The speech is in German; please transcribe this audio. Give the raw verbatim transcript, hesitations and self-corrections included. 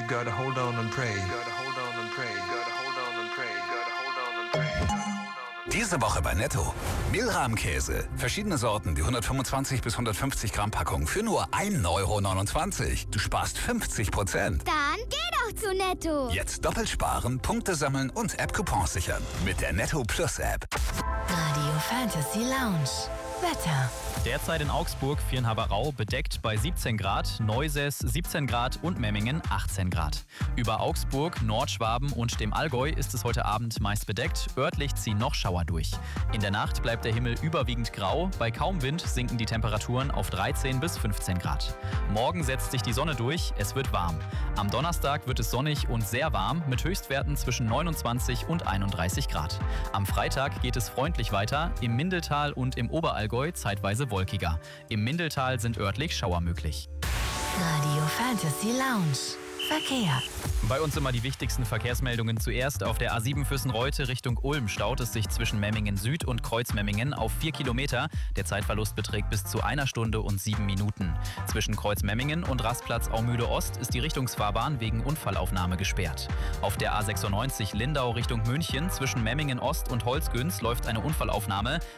You gotta hold on and pray. You gotta hold on and pray. You gotta hold on and pray. You gotta hold on and pray. Diese Woche bei Netto. Mehlrahmkäse. Verschiedene Sorten, die hundertfünfundzwanzig bis hundertfünfzig Gramm Packung für nur ein Euro neunundzwanzig. Du sparst fünfzig Prozent. Dann geh doch zu Netto. Jetzt doppelt sparen, Punkte sammeln und App-Coupons sichern. Mit der Netto Plus App. Radio Fantasy Lounge. Wetter. Derzeit in Augsburg, Viernhaberau, bedeckt bei siebzehn Grad, Neusäß siebzehn Grad und Memmingen achtzehn Grad. Über Augsburg, Nordschwaben und dem Allgäu ist es heute Abend meist bedeckt, örtlich ziehen noch Schauer durch. In der Nacht bleibt der Himmel überwiegend grau, bei kaum Wind sinken die Temperaturen auf dreizehn bis fünfzehn Grad. Morgen setzt sich die Sonne durch, es wird warm. Am Donnerstag wird es sonnig und sehr warm mit Höchstwerten zwischen neunundzwanzig und einunddreißig Grad. Am Freitag geht es freundlich weiter, im Mindeltal und im Oberallgäu zeitweise wolkiger. Im Mindeltal sind örtlich Schauer möglich. Radio Fantasy Lounge. Verkehr. Bei uns immer die wichtigsten Verkehrsmeldungen zuerst. Auf der A sieben Füssen-Reute Richtung Ulm staut es sich zwischen Memmingen Süd und Kreuzmemmingen auf vier Kilometer. Der Zeitverlust beträgt bis zu einer Stunde und sieben Minuten. Zwischen Kreuzmemmingen und Rastplatz Aumühle Ost ist die Richtungsfahrbahn wegen Unfallaufnahme gesperrt. Auf der A sechsundneunzig Lindau Richtung München zwischen Memmingen Ost und Holzgüns läuft eine Unfallaufnahme.